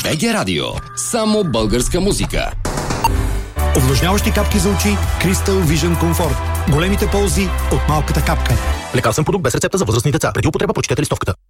БГ Радио. Само българска музика. Увлажняващи капки за очи Crystal Vision Comfort. Големите ползи от малката капка. Лекарствен продукт без рецепта за възрастни деца. Преди употреба прочетете листовката.